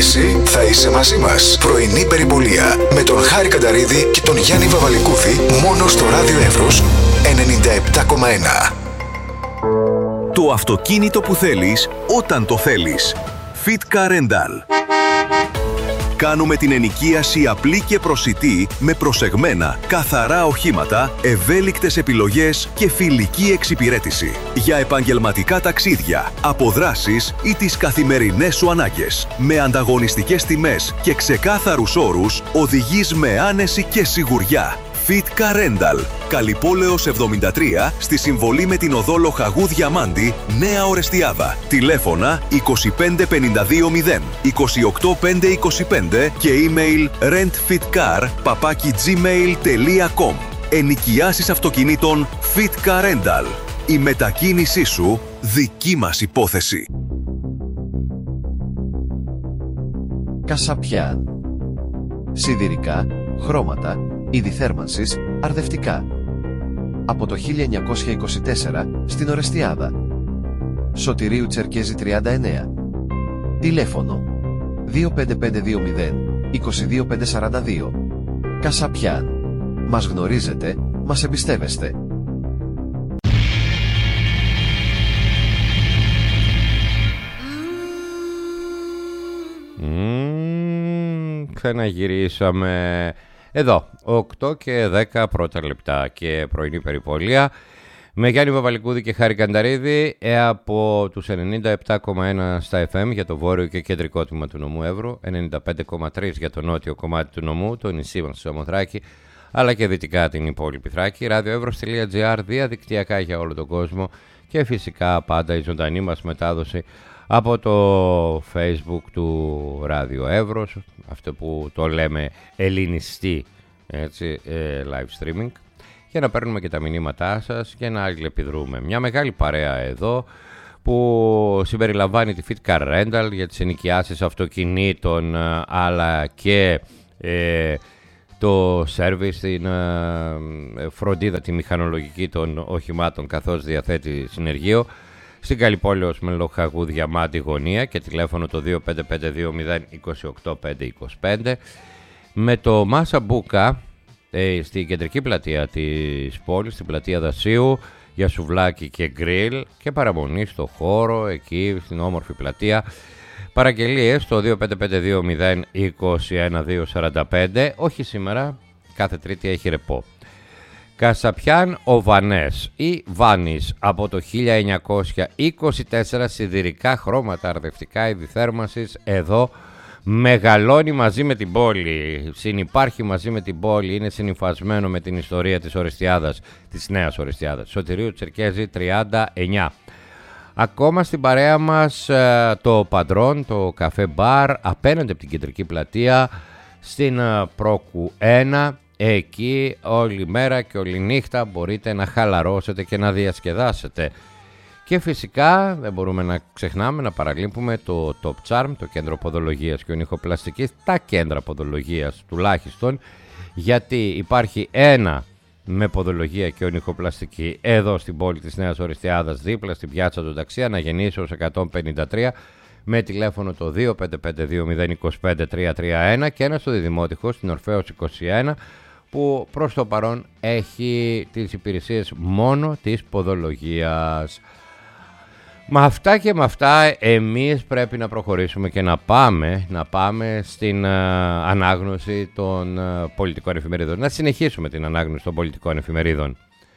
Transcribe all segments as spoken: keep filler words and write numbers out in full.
εσύ θα είσαι μαζί μας. Πρωινή περιπολία με τον Χάρη Κανταρίδη και τον Γιάννη Βαβαλικούδη μόνο στο Ράδιο Εύρος ενενήντα επτά κόμμα ένα. Το αυτοκίνητο που θέλεις όταν το θέλεις. Fitka Rental. Κάνουμε την ενοικίαση απλή και προσιτή με προσεγμένα, καθαρά οχήματα, ευέλικτες επιλογές και φιλική εξυπηρέτηση. Για επαγγελματικά ταξίδια, αποδράσεις ή τις καθημερινές σου ανάγκες. Με ανταγωνιστικές τιμές και ξεκάθαρους όρους, οδηγείς με άνεση και σιγουριά. Fitka Rental. Καλυπόλεως εβδομήντα τρία, στη συμβολή με την οδό Λοχαγού Διαμάντη, Νέα Ορεστιάδα. Τηλέφωνα είκοσι πέντε πενήντα δύο μηδέν, είκοσι οκτώ πεντακόσια είκοσι πέντε και email rentfitcar παπάκι gmail τελεία com. Ενοικιάσεις αυτοκινήτων Fitka Rental. Η μετακίνησή σου δική μας υπόθεση. Κασαπιάν. Σιδηρικά, χρώματα, είδη θέρμανσης, αρδευτικά. Από το χίλια εννιακόσια είκοσι τέσσερα στην Ορεστιάδα. Σωτηρίου Τσερκέζη τριάντα εννέα. Τηλέφωνο δύο πέντε πέντε δύο μηδέν, είκοσι δύο πεντακόσια σαράντα δύο. Κασαπιάν. Μας γνωρίζετε, μας εμπιστεύεστε. Mm, ξαναγυρίσαμε εδώ, οκτώ και δέκα πρώτα λεπτά και πρωινή περιπολία με Γιάννη Βαβαλικούδη και Χάρη Κανταρίδη από τους ενενήντα επτά κόμμα ένα στα εφ εμ για το βόρειο και κεντρικό τμήμα του νομού Εύρου, ενενήντα πέντε κόμμα τρία για το νότιο κομμάτι του νομού, το νησί μας στο Σαμοθράκη, αλλά και δυτικά την υπόλοιπη Θράκη, radioevros.gr, διαδικτυακά για όλο τον κόσμο και φυσικά πάντα η ζωντανή μας μετάδοση από το Facebook του Ράδιο Εύρος, αυτό που το λέμε ελληνιστή, έτσι, ε, live streaming, για να παίρνουμε και τα μηνύματά σας και να αλληλεπιδρούμε. Μια μεγάλη παρέα εδώ που συμπεριλαμβάνει τη Fitka Rental για τις ενοικιάσεις αυτοκινήτων, αλλά και ε, το service, την ε, φροντίδα, τη μηχανολογική των οχημάτων, καθώς διαθέτει συνεργείο στην Καλυπόλεως με Λοχαγού Διαμάντη γωνία και τηλέφωνο το δύο πέντε πέντε δύο μηδέν, είκοσι οκτώ πεντακόσια είκοσι πέντε. Με το Μάσα Μπούκα ε, στην κεντρική πλατεία της πόλης, στην πλατεία Δασίου, για σουβλάκι και γκριλ και παραμονή στο χώρο εκεί στην όμορφη πλατεία. Παραγγελίες στο δύο πέντε πέντε δύο μηδέν, είκοσι ένα δύο σαράντα πέντε. Όχι σήμερα, κάθε Τρίτη έχει ρεπό. Κασαπιάν ο Βανές ή Βάνης από το χίλια εννιακόσια είκοσι τέσσερα, σιδηρικά χρώματα, αρδευτικά, είδη θέρμανσης, εδώ μεγαλώνει μαζί με την πόλη, συνυπάρχει μαζί με την πόλη, είναι συνυφασμένο με την ιστορία της Ορεστιάδας, της Νέας Ορεστιάδας, Σωτηρίου Τσερκέζη τριάντα εννέα. Ακόμα στην παρέα μας το Παντρόν, το καφέ μπαρ, απέναντι από την κεντρική πλατεία, στην Πρόκου ένα. Εκεί όλη μέρα και όλη νύχτα μπορείτε να χαλαρώσετε και να διασκεδάσετε. Και φυσικά δεν μπορούμε να ξεχνάμε να παραλείπουμε το Top Charm, το κέντρο ποδολογίας και ονυχοπλαστικής, τα κέντρα ποδολογίας τουλάχιστον, γιατί υπάρχει ένα με ποδολογία και ονυχοπλαστική εδώ στην πόλη της Νέας Ορεστιάδας, δίπλα στην πιάτσα του Ταξί, Αναγεννήσεως εκατόν πενήντα τρία, με τηλέφωνο το δύο πέντε πέντε δύο μηδέν, είκοσι πέντε τριακόσια τριάντα ένα και ένα στο Διδημότυχο στην Ορφέως είκοσι ένα, που προς το παρόν έχει τις υπηρεσίες μόνο της ποδολογίας. Με αυτά και με αυτά εμείς πρέπει να προχωρήσουμε και να πάμε, να πάμε στην uh, ανάγνωση των uh, πολιτικών εφημερίδων. Να συνεχίσουμε την ανάγνωση των πολιτικών εφημερίδων.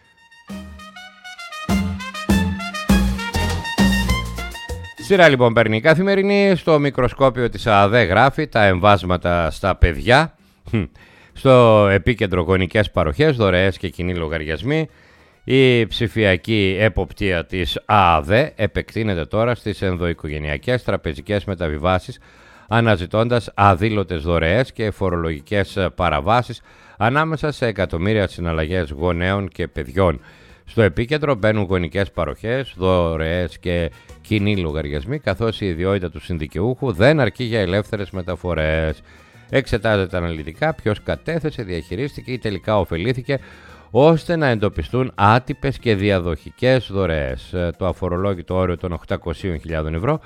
Σειρά λοιπόν παίρνει η Καθημερινή, στο μικροσκόπιο της ΑΔΕ γράφει τα εμβάσματα στα παιδιά. Στο επίκεντρο γονικές παροχές, δωρεές και κοινοί λογαριασμοί. Η ψηφιακή εποπτεία της ΑΔΕ επεκτείνεται τώρα στις ενδοοικογενειακές τραπεζικές μεταβιβάσεις, αναζητώντας αδήλωτες δωρεές και φορολογικές παραβάσεις ανάμεσα σε εκατομμύρια συναλλαγές γονέων και παιδιών. Στο επίκεντρο μπαίνουν γονικές παροχές, δωρεές και κοινοί λογαριασμοί, καθώς η ιδιότητα του συνδικαιούχου δεν αρκεί για ελεύθερες μεταφορές. Εξετάζεται αναλυτικά ποιος κατέθεσε, διαχειρίστηκε ή τελικά ωφελήθηκε, ώστε να εντοπιστούν άτυπες και διαδοχικές δωρεές. Το αφορολόγητο όριο των οκτακόσιες χιλιάδες ευρώ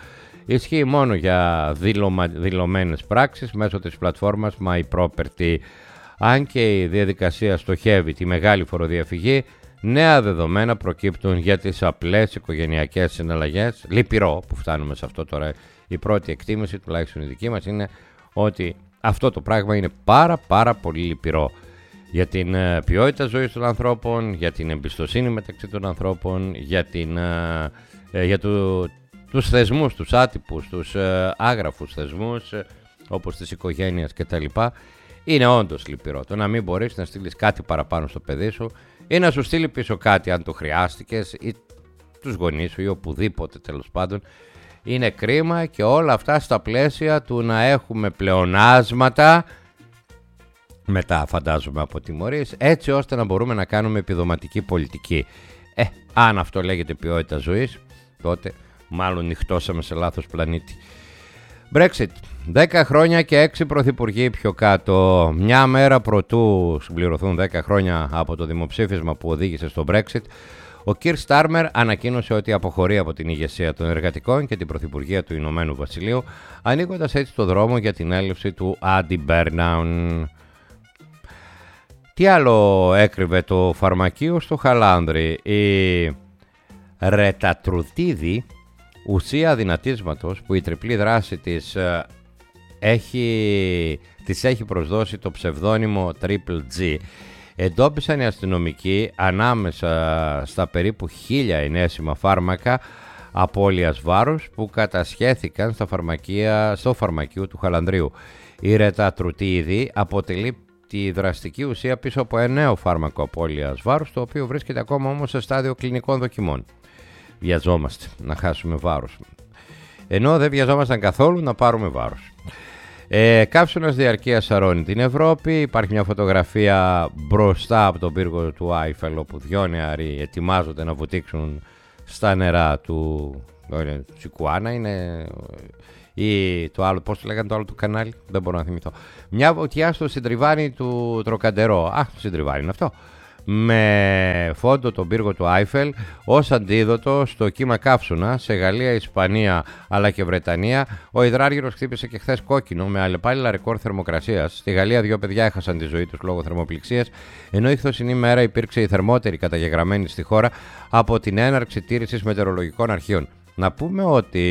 ισχύει μόνο για δηλωμα... δηλωμένες πράξεις μέσω της πλατφόρμας MyProperty. Αν και η διαδικασία στοχεύει τη μεγάλη φοροδιαφυγή, νέα δεδομένα προκύπτουν για τις απλές οικογενειακές συναλλαγές. Λυπηρό που φτάνουμε σε αυτό τώρα. Η πρώτη εκτίμηση, τουλάχιστον η δική μας, είναι ότι αυτό το πράγμα είναι πάρα πάρα πολύ λυπηρό για την uh, ποιότητα ζωής των ανθρώπων, για την εμπιστοσύνη μεταξύ των ανθρώπων, για, την, uh, uh, για το, τους θεσμούς, τους άτυπους, τους uh, άγραφους θεσμούς uh, όπως τις οικογένειες κτλ. Είναι όντως λυπηρό το να μην μπορείς να στείλεις κάτι παραπάνω στο παιδί σου ή να σου στείλει πίσω κάτι αν το χρειάστηκες ή τους γονείς σου ή οπουδήποτε τέλος πάντων. Είναι κρίμα, και όλα αυτά στα πλαίσια του να έχουμε πλεονάσματα, μετά φαντάζομαι από τιμωρίες, έτσι ώστε να μπορούμε να κάνουμε επιδοματική πολιτική. Ε, αν αυτό λέγεται ποιότητα ζωής, τότε μάλλον νυχτώσαμε σε λάθος πλανήτη. Brexit. δέκα χρόνια και έξι πρωθυπουργοί πιο κάτω. Μια μέρα προτού συμπληρωθούν δέκα χρόνια από το δημοψήφισμα που οδήγησε στο Brexit, ο Κιρ Στάρμερ ανακοίνωσε ότι αποχωρεί από την ηγεσία των εργατικών και την πρωθυπουργία του Ηνωμένου Βασιλείου, ανοίγοντας έτσι το δρόμο για την έλευση του Άντι Μπέρναουν. Τι άλλο έκρυβε το φαρμακείο στο Χαλάνδρι? Η ρετατρουτίδη, ουσία αδυνατίσματος που η τριπλή δράση της έχει, της έχει προσδώσει το ψευδόνυμο Triple G, εντόπισαν οι αστυνομικοί ανάμεσα στα περίπου χίλια ενέσιμα φάρμακα απώλειας βάρους που κατασχέθηκαν στα φαρμακεία, στο φαρμακείο του Χαλανδρίου. Η ρετατρουτίδη αποτελεί τη δραστική ουσία πίσω από ένα νέο φάρμακο απώλειας βάρους, το οποίο βρίσκεται ακόμα όμως σε στάδιο κλινικών δοκιμών. Βιαζόμαστε να χάσουμε βάρος, ενώ δεν βιαζόμασταν καθόλου να πάρουμε βάρος. Ε, Κάψονας διαρκείας σαρώνει την Ευρώπη. Υπάρχει μια φωτογραφία μπροστά από τον πύργο του Άιφελ, όπου δυο νεαροί ετοιμάζονται να βουτήξουν στα νερά του Σικουάνα. Είναι ή το άλλο, πώς το λέγανε το άλλο του κανάλι, δεν μπορώ να θυμηθώ. Μια βουτιά στο συντριβάνι του Τροκαντερό. Α, το συντριβάνι είναι αυτό. Με φόντο τον πύργο του Άιφελ ως αντίδοτο στο κύμα καύσωνα. Σε Γαλλία, Ισπανία αλλά και Βρετανία, ο υδράργυρος χτύπησε και χθες κόκκινο με αλλεπάλληλα ρεκόρ θερμοκρασίας. Στη Γαλλία δύο παιδιά έχασαν τη ζωή τους λόγω θερμοπληξίας, ενώ η χθεσινή μέρα υπήρξε η θερμότερη καταγεγραμμένη στη χώρα από την έναρξη τήρησης μετεωρολογικών αρχείων. Να πούμε ότι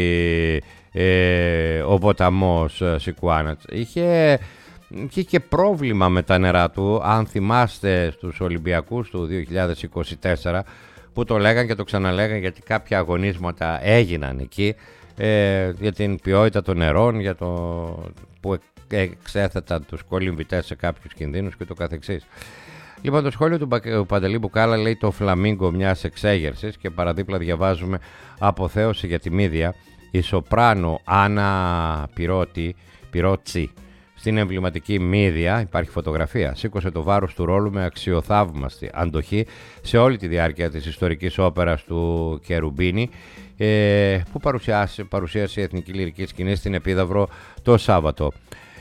ε, ο ποταμός Σικουάνα είχε... Είχε και πρόβλημα με τα νερά του, αν θυμάστε στους Ολυμπιακούς του δύο χιλιάδες είκοσι τέσσερα, που το λέγαν και το ξαναλέγαν, γιατί κάποια αγωνίσματα έγιναν εκεί ε, για την ποιότητα των νερών, για το που εξέθεταν τους κολυμβητές σε κάποιους κινδύνους και το καθεξής. Λοιπόν, το σχόλιο του Παντελή Μπουκάλα λέει το φλαμίγκο μιας εξέγερσης, και παραδίπλα διαβάζουμε αποθέωση για τη μύδια. Η σοπράνο Άννα Πυρότη, Πυρότσι, στην εμβληματική μύδια, υπάρχει φωτογραφία, σήκωσε το βάρος του ρόλου με αξιοθαύμαστη αντοχή σε όλη τη διάρκεια της ιστορικής όπερας του Κερουμπίνη, ε, που παρουσίασε, παρουσίασε η Εθνική Λυρική Σκηνή στην Επίδαυρο το Σάββατο.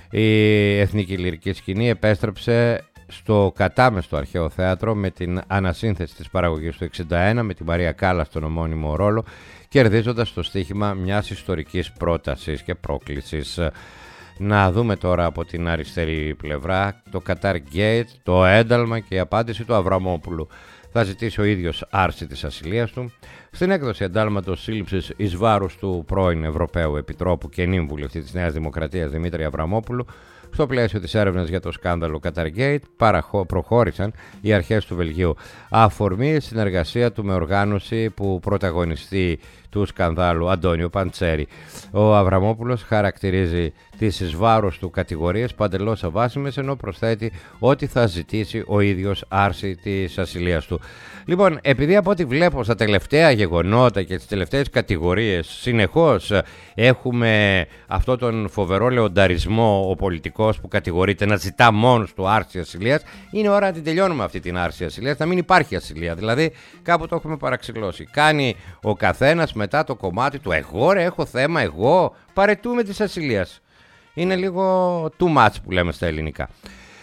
Η Εθνική Λυρική Σκηνή επέστρεψε στο κατάμεστο αρχαίο θέατρο με την ανασύνθεση της παραγωγής του εξήντα ένα με τη Μαρία Κάλλα στον ομώνυμο ρόλο, κερδίζοντας το στοίχημα μιας ιστορικής πρότασης και πρόκλησης. Να δούμε τώρα από την αριστερή πλευρά το Qatar Gate, το ένταλμα και η απάντηση του Αβραμόπουλου. Θα ζητήσει ο ίδιος άρση της ασυλίας του. Στην έκδοση εντάλματος σύλληψης εις βάρους του πρώην Ευρωπαίου Επιτρόπου και νυν βουλευτή της Νέας Δημοκρατίας Δημήτρη Αβραμόπουλου, στο πλαίσιο της έρευνας για το σκάνδαλο Qatar Gate, προχώρησαν οι αρχές του Βελγίου. Αφορμή η συνεργασία του με οργάνωση που πρωταγωνιστεί του σκανδάλου Αντώνιο Παντσέρη. Ο Αβραμόπουλος χαρακτηρίζει τις εις βάρος του κατηγορίες παντελώς αβάσιμες, ενώ προσθέτει ότι θα ζητήσει ο ίδιος άρση της ασυλίας του. Λοιπόν, επειδή από ό,τι βλέπω στα τελευταία γεγονότα και τις τελευταίες κατηγορίες συνεχώς έχουμε αυτό τον φοβερό λεονταρισμό, ο πολιτικός που κατηγορείται να ζητά μόνος του άρση ασυλίας, είναι ώρα να την τελειώνουμε αυτή την άρση ασυλίας, να μην υπάρχει ασυλία. Δηλαδή κάπου το έχουμε παραξηλώσει. Κάνει ο καθένας μετά το κομμάτι του, εγώ ρε έχω θέμα, εγώ παρετούμε της ασυλίας. Είναι λίγο too much που λέμε στα ελληνικά.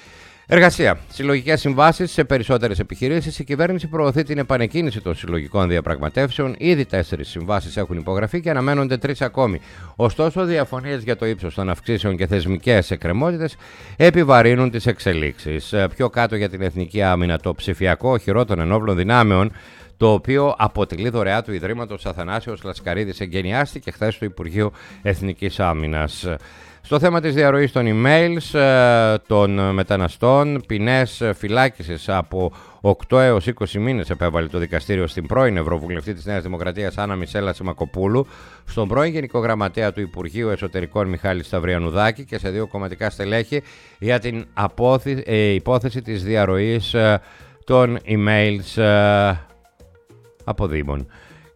Εργασία. Συλλογικές συμβάσεις σε περισσότερες επιχειρήσεις. Η κυβέρνηση προωθεί την επανεκκίνηση των συλλογικών διαπραγματεύσεων. Ήδη τέσσερις συμβάσεις έχουν υπογραφεί και αναμένονται τρεις ακόμη. Ωστόσο, διαφωνίες για το ύψος των αυξήσεων και θεσμικές εκκρεμότητες επιβαρύνουν τις εξελίξεις. Πιο κάτω για την εθνική άμυνα, το ψηφιακό οχυρό των ενόπλων δυνάμεων, το οποίο αποτελεί δωρεά του Ιδρύματος Αθανάσιος Λασκαρίδης, εγκαινιάστηκε χθες στο Υπουργείο Εθνικής Άμυνας. Στο θέμα της διαρροής των emails των μεταναστών, ποινές φυλάκισης από οκτώ έως είκοσι μήνες επέβαλε το δικαστήριο στην πρώην Ευρωβουλευτή της Νέας Δημοκρατίας Άννα Μισέλα Σιμακοπούλου, στον πρώην Γενικό Γραμματέα του Υπουργείου Εσωτερικών Μιχάλη Σταυριανουδάκη και σε δύο κομματικά στελέχη για την απόθη, ε, υπόθεση της διαρροής ε, των emails ε, από Δήμων.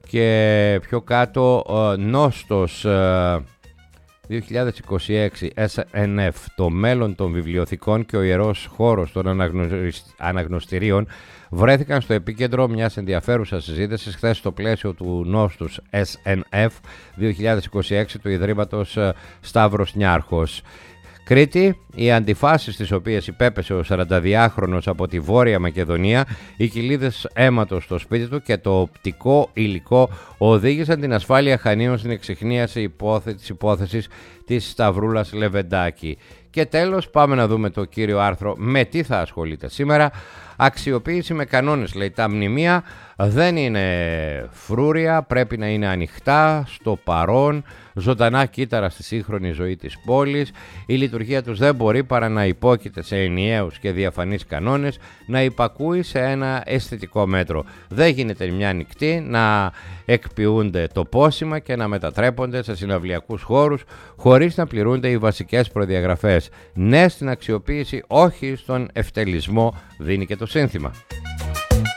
Και πιο κάτω, ε, νόστος ε, δύο χιλιάδες είκοσι έξι ες εν εφ, το μέλλον των βιβλιοθηκών και ο ιερός χώρος των αναγνωστηρίων βρέθηκαν στο επίκεντρο μιας ενδιαφέρουσας συζήτησης χθες στο πλαίσιο του νόστους ες εν εφ δύο χιλιάδες είκοσι έξι του Ιδρύματος Σταύρος Νιάρχος. Κρήτη, οι αντιφάσεις τις οποίες υπέπεσε ο σαρανταδυάχρονος από τη Βόρεια Μακεδονία, οι κοιλίδες αίματος στο σπίτι του και το οπτικό υλικό οδήγησαν την ασφάλεια Χανίων στην εξιχνίαση υπόθε, της υπόθεσης της Σταυρούλας Λεβεντάκη. Και τέλος, πάμε να δούμε το κύριο άρθρο με τι θα ασχολείται σήμερα. Αξιοποίηση με κανόνες, λέει. Τα μνημεία δεν είναι φρούρια, πρέπει να είναι ανοιχτά, στο παρόν, ζωντανά κύτταρα στη σύγχρονη ζωή της πόλης. Η λειτουργία τους δεν μπορεί παρά να υπόκειται σε ενιαίους και διαφανείς κανόνες, να υπακούει σε ένα αισθητικό μέτρο. Δεν γίνεται μια νυχτή να εκποιούνται το πόσιμα και να μετατρέπονται σε συναυλιακούς χώρους χωρίς να πληρούνται οι βασικές προδιαγραφές. Ναι στην αξιοποίηση, όχι στον ευτελισμό, δίνει και το σύνθημα.